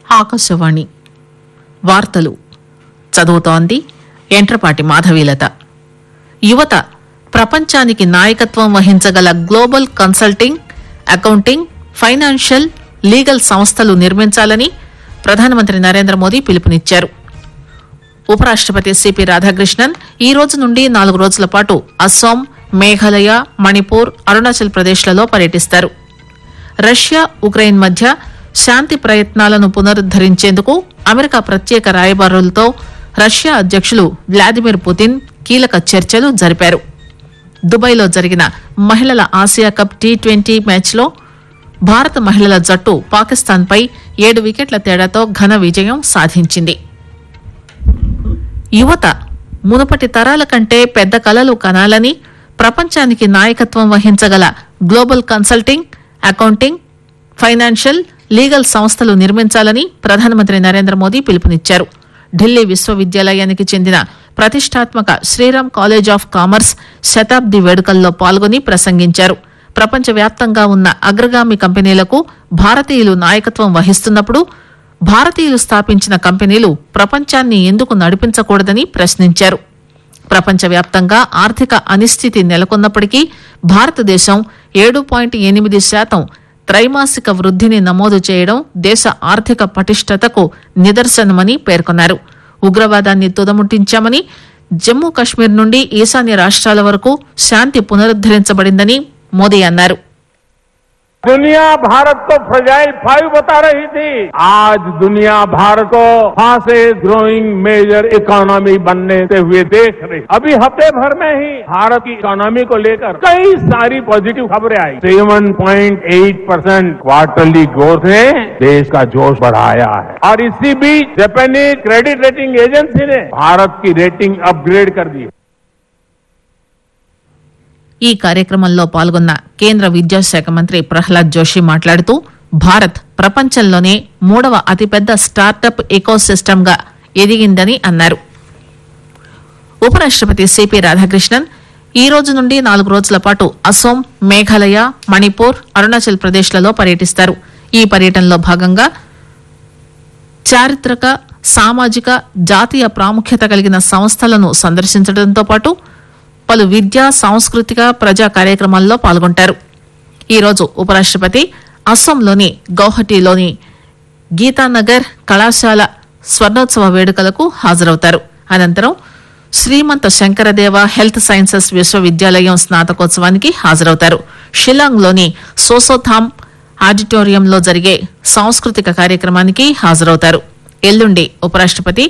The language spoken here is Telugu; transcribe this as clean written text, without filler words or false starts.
ఆకాశవాణి వార్తలు చదువుతోంది ఎంట్రపాటి మాధవీలత. యువత ప్రపంచానికి నాయకత్వం వహించగల global consulting, accounting, financial, legal సంస్థలు నిర్మించాలని ప్రధానమంత్రి నరేంద్ర మోదీ పిలుపునిచ్చారు. ఉపరాష్టపతి సిపి రాధాకృష్ణన్ ఈ రోజు నుండి 4 రోజుల పాటు అస్సాం, మేఘాలయ, మణిపూర్, అరుణాచల్ ప్రదేశ్లలో పర్యటిస్తారు. రష్యా, ఉక్రెయిన్ మధ్య శాంతి ప్రయత్నాలను పునరుద్దరించేందుకు అమెరికా ప్రత్యేక రాయబారులతో రష్యా అధ్యక్షులు వ్లాదిమిర్ పుతిన్ కీలక చర్చలు జరిపారు. దుబాయ్లో జరిగిన మహిళల ఆసియా కప్ T20 మ్యాచ్లో భారత మహిళల జట్టు పాకిస్తాన్పై 7 వికెట్ల తేడాతో ఘన విజయం సాధించింది. యువత మునుపటి తరాల కంటే పెద్ద కలలు కనాలని, ప్రపంచానికి నాయకత్వం వహించగల global consulting, accounting, financial, legal సంస్థలు నిర్మించాలని ప్రధానమంత్రి నరేంద్ర మోదీ పిలుపునిచ్చారు. ఢిల్లీ విశ్వవిద్యాలయానికి చెందిన ప్రతిష్టాత్మక శ్రీరామ్ కాలేజ్ ఆఫ్ కామర్స్ శతాబ్ది వేడుకల్లో పాల్గొని ప్రసంగించారు. ప్రపంచవ్యాప్తంగా ఉన్న అగ్రగామి కంపెనీలకు భారతీయులు నాయకత్వం వహిస్తున్నప్పుడు భారతీయులు స్థాపించిన కంపెనీలు ప్రపంచాన్ని ఎందుకు నడిపించకూడదని ప్రశ్నించారు. ప్రపంచవ్యాప్తంగా ఆర్థిక అనిశ్చితి నెలకొన్నప్పటికీ భారతదేశం 7.8% త్రైమాసిక వృద్ధిని నమోదు చేయడం దేశ ఆర్థిక పటిష్టతకు నిదర్శనమని పేర్కొన్నారు. ఉగ్రవాదాన్ని తుదముట్టించామని, జమ్మూ కశ్మీర్ నుండి ఈశాన్య రాష్ట్రాల వరకు శాంతి పునరుద్దరించబడిందని మోదీ అన్నారు. दुनिया भारत को फ्रजाइल 5 बता रही थी. आज दुनिया भारत को फास्टेस्ट ग्रोइंग मेजर इकोनॉमी बनने से हुए देख रही. अभी हफ्ते भर में ही भारत की इकोनॉमी को लेकर कई सारी पॉजिटिव खबरें आई. 7.8% क्वार्टरली ग्रोथ ने देश का जोश बढ़ाया है. और इसी बीच जापानीज क्रेडिट रेटिंग एजेंसी ने भारत की रेटिंग अपग्रेड कर दी. ఈ కార్యక్రమంలో పాల్గొన్న కేంద్ర విద్యాశాఖ మంత్రి ప్రహ్లాద్ జోషి మాట్లాడుతూ భారత్ ప్రపంచంలోనే 3వ అతిపెద్ద స్టార్టప్ ఎకోసిస్టమ్ గా ఎదిగిందని అన్నారు. ఉపరాష్టపతి సిపి రాధాకృష్ణన్ ఈ రోజు నుండి 4 రోజుల పాటు అస్సాం, మేఘాలయ, మణిపూర్, అరుణాచల్ ప్రదేశ్లలో పర్యటిస్తారు. ఈ పర్యటనలో భాగంగా చారిత్రక, సామాజిక, జాతీయ ప్రాముఖ్యత కలిగిన సంస్థలను సందర్శించడంతో పాటు పలు విద్యా, సాంస్కృతిక, ప్రజా కార్యక్రమాల్లో పాల్గొంటారు. ఈ రోజు ఉపరాష్టపతి అస్సాంలోని గౌహటిలోని గీతానగర్ కళాశాల స్వర్ణోత్సవ వేడుకలకు హాజరవుతారు. అనంతరం శ్రీమంత శంకరదేవ హెల్త్ సైన్సెస్ విశ్వవిద్యాలయం స్నాతకోత్సవానికి హాజరవుతారు. షిల్లాంగ్లోని సోసోథామ్ ఆడిటోరియంలో జరిగే సాంస్కృతిక కార్యక్రమానికి హాజరవుతారు. ఎల్లుండి ఉపరాష్టపతి